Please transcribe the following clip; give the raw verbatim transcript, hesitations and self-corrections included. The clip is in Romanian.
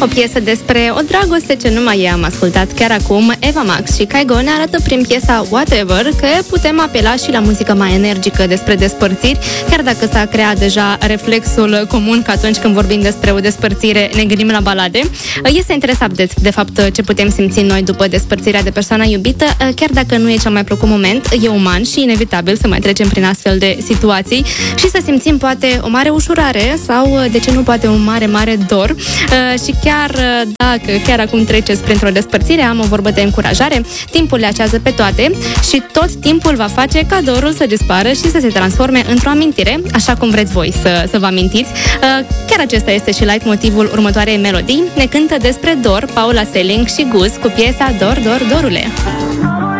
O piesă despre o dragoste ce nu mai e, am ascultat chiar acum. Eva Max și Kygo ne arată prin piesa Whatever că putem apela și la muzică mai energică despre despărțiri, chiar dacă s-a creat deja reflexul comun că atunci când vorbim despre o despărțire ne gândim la balade. Este interesant de, de fapt ce putem simți noi după despărțirea de persoana iubită, chiar dacă nu e cel mai plăcut moment, e uman și inevitabil să mai trecem prin astfel de situații și să simțim poate o mare ușurare sau, de ce nu, poate un mare, mare dor. Și chiar dacă chiar acum treceți printr-o despărțire, am o vorbă de încurajare: timpul le așează pe toate și tot timpul va face ca dorul să dispară și să se transforme într-o amintire, așa cum vreți voi să, să vă amintiți. Chiar acesta este și leitmotivul următoarei melodii. Ne cântă despre dor Paula Selling și Guz cu piesa Dor, Dor, Dorule.